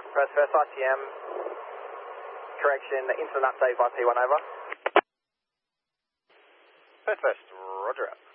First, ITM. Correction, incident update by P1 over. First, roger up.